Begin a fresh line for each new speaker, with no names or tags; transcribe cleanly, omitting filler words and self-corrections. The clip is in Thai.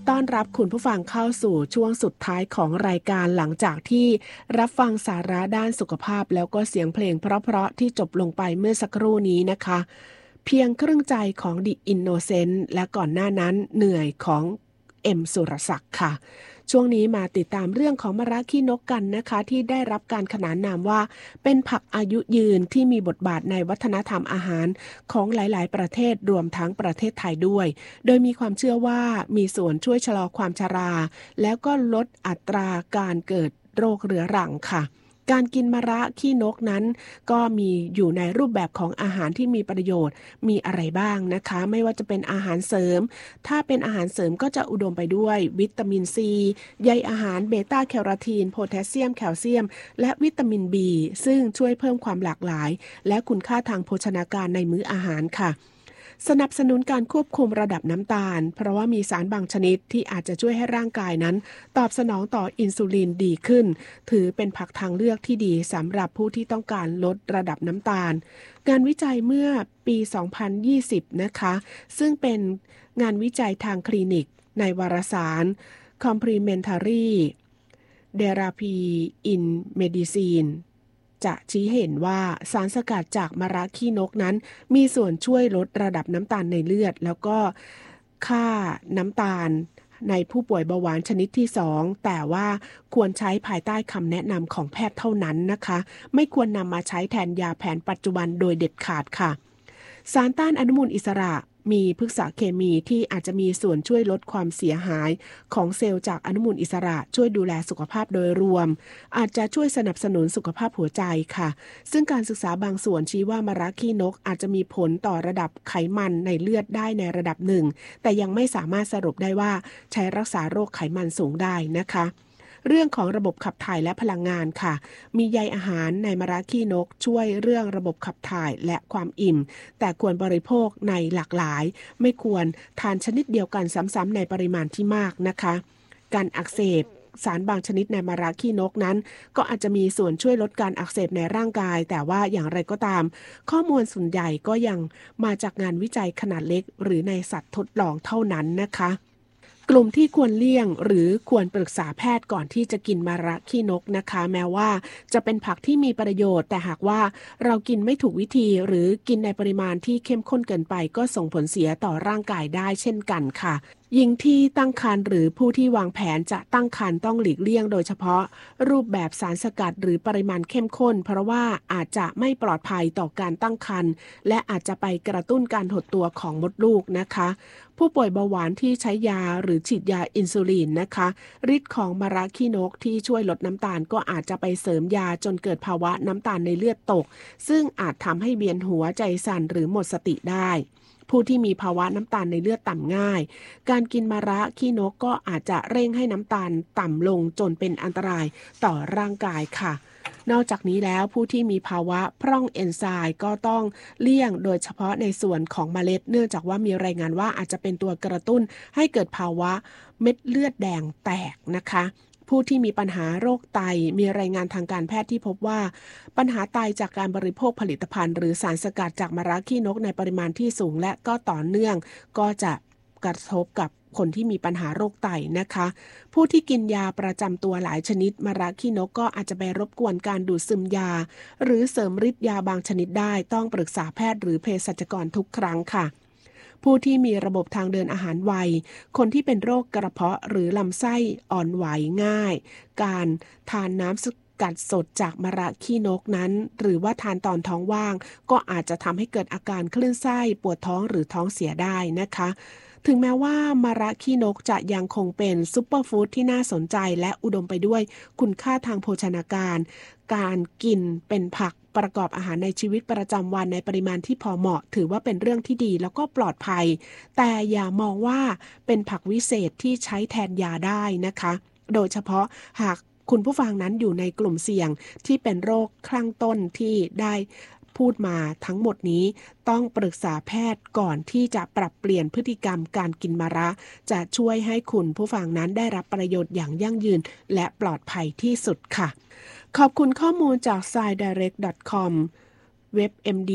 ต้อนรับคุณผู้ฟังเข้าสู่ช่วงสุดท้ายของรายการหลังจากที่รับฟังสาระด้านสุขภาพแล้วก็เสียงเพลงเพราะๆที่จบลงไปเมื่อสักครู่นี้นะคะเพียงครึ่งใจของ The Innocent และก่อนหน้านั้นเหนื่อยของเอ็มสุรศักดิ์ค่ะช่วงนี้มาติดตามเรื่องของมะระขี้นกกันนะคะที่ได้รับการขนานนามว่าเป็นผักอายุยืนที่มีบทบาทในวัฒนธรรมอาหารของหลายๆประเทศรวมทั้งประเทศไทยด้วยโดยมีความเชื่อว่ามีส่วนช่วยชะลอความชราแล้วก็ลดอัตราการเกิดโรคเรื้อรังค่ะการกินมะระขี้นกนั้นก็มีอยู่ในรูปแบบของอาหารที่มีประโยชน์มีอะไรบ้างนะคะไม่ว่าจะเป็นอาหารเสริมถ้าเป็นอาหารเสริมก็จะอุดมไปด้วยวิตามินซีใยอาหารเบต้าแคโรทีนโพแทสเซียมแคลเซียมและวิตามิน B ซึ่งช่วยเพิ่มความหลากหลายและคุณค่าทางโภชนาการในมื้ออาหารค่ะสนับสนุนการควบคุมระดับน้ำตาลเพราะว่ามีสารบางชนิดที่อาจจะช่วยให้ร่างกายนั้นตอบสนองต่ออินซูลินดีขึ้นถือเป็นผักทางเลือกที่ดีสำหรับผู้ที่ต้องการลดระดับน้ำตาลงานวิจัยเมื่อปี 2020 นะคะซึ่งเป็นงานวิจัยทางคลินิกในวารสาร Complementary Therapy in Medicineจะชี้เห็นว่าสารสกัดจากมะระขี้นกนั้นมีส่วนช่วยลดระดับน้ำตาลในเลือดแล้วก็ค่าน้ำตาลในผู้ป่วยเบาหวานชนิดที่2แต่ว่าควรใช้ภายใต้คำแนะนำของแพทย์เท่านั้นนะคะไม่ควรนำมาใช้แทนยาแผนปัจจุบันโดยเด็ดขาดค่ะสารต้านอนุมูลอิสระมีพฤกษเคมีที่อาจจะมีส่วนช่วยลดความเสียหายของเซลล์จากอนุมูลอิสระช่วยดูแลสุขภาพโดยรวมอาจจะช่วยสนับสนุนสุขภาพหัวใจค่ะซึ่งการศึกษาบางส่วนชี้ว่ามะระขี้นกอาจจะมีผลต่อระดับไขมันในเลือดได้ในระดับหนึ่งแต่ยังไม่สามารถสรุปได้ว่าใช้รักษาโรคไขมันสูงได้นะคะเรื่องของระบบขับถ่ายและพลังงานค่ะมีใยอาหารในมะระขี้นกช่วยเรื่องระบบขับถ่ายและความอิ่มแต่ควรบริโภคในหลากหลายไม่ควรทานชนิดเดียวกันซ้ำๆในปริมาณที่มากนะคะการอักเสบสารบางชนิดในมะระขี้นกนั้นก็อาจจะมีส่วนช่วยลดการอักเสบในร่างกายแต่ว่าอย่างไรก็ตามข้อมูลส่วนใหญ่ก็ยังมาจากงานวิจัยขนาดเล็กหรือในสัตว์ทดลองเท่านั้นนะคะกลุ่มที่ควรเลี่ยงหรือควรปรึกษาแพทย์ก่อนที่จะกินมะระขี้นกนะคะแม้ว่าจะเป็นผักที่มีประโยชน์แต่หากว่าเรากินไม่ถูกวิธีหรือกินในปริมาณที่เข้มข้นเกินไปก็ส่งผลเสียต่อร่างกายได้เช่นกันค่ะหญิงที่ตั้งครรภ์หรือผู้ที่วางแผนจะตั้งครรภ์ต้องหลีกเลี่ยงโดยเฉพาะรูปแบบสารสกัดหรือปริมาณเข้มข้นเพราะว่าอาจจะไม่ปลอดภัยต่อการตั้งครรภ์และอาจจะไปกระตุ้นการหดตัวของมดลูกนะคะผู้ป่วยเบาหวานที่ใช้ยาหรือฉีดยาอินซูลินนะคะฤทธิ์ของมะระขี้นกที่ช่วยลดน้ำตาลก็อาจจะไปเสริมยาจนเกิดภาวะน้ำตาลในเลือดตกซึ่งอาจทำให้เวียนหัวใจสั่นหรือหมดสติได้ผู้ที่มีภาวะน้ำตาลในเลือดต่ำง่ายการกินมะระขี้นกก็อาจจะเร่งให้น้ำตาลต่ำลงจนเป็นอันตรายต่อร่างกายค่ะนอกจากนี้แล้วผู้ที่มีภาวะพร่องเอนไซม์ก็ต้องเลี่ยงโดยเฉพาะในส่วนของเมล็ดเนื่องจากว่ามีรายงานว่าอาจจะเป็นตัวกระตุ้นให้เกิดภาวะเม็ดเลือดแดงแตกนะคะผู้ที่มีปัญหาโรคไตมีรายงานทางการแพทย์ที่พบว่าปัญหาไตจากการบริโภคผลิตภัณฑ์หรือสารสกัดจากมะระขี้นกในปริมาณที่สูงและก็ต่อเนื่องก็จะกระทบกับคนที่มีปัญหาโรคไตนะคะผู้ที่กินยาประจำตัวหลายชนิดมะระขี้นกก็อาจจะไปรบกวนการดูดซึมยาหรือเสริมฤทธิ์ยาบางชนิดได้ต้องปรึกษาแพทย์หรือเภสัชกรทุกครั้งค่ะผู้ที่มีระบบทางเดินอาหารไวคนที่เป็นโรคกระเพาะหรือลำไส้อ่อนไหวง่ายการทานน้ำสกัดสดจากมะระขี้นกนั้นหรือว่าทานตอนท้องว่างก็อาจจะทำให้เกิดอาการคลื่นไส้ปวดท้องหรือท้องเสียได้นะคะถึงแม้ว่ามะระขี้นกจะยังคงเป็นซุปเปอร์ฟู้ดที่น่าสนใจและอุดมไปด้วยคุณค่าทางโภชนาการการกินเป็นผักประกอบอาหารในชีวิตประจำวันในปริมาณที่พอเหมาะถือว่าเป็นเรื่องที่ดีแล้วก็ปลอดภัยแต่อย่ามองว่าเป็นผักวิเศษที่ใช้แทนยาได้นะคะโดยเฉพาะหากคุณผู้ฟังนั้นอยู่ในกลุ่มเสี่ยงที่เป็นโรคข้างต้นที่ได้พูดมาทั้งหมดนี้ต้องปรึกษาแพทย์ก่อนที่จะปรับเปลี่ยนพฤติกรรมการกินมะระจะช่วยให้คุณผู้ฟังนั้นได้รับประโยชน์อย่างยั่งยืนและปลอดภัยที่สุดค่ะขอบคุณข้อมูลจาก sciencedirect.com เว็บ MD